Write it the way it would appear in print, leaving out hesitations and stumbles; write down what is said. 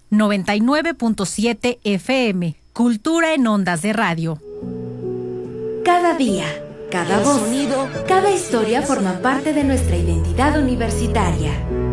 99.7 FM. Cultura en ondas de radio. Cada día, cada voz, cada historia forma parte de nuestra identidad universitaria.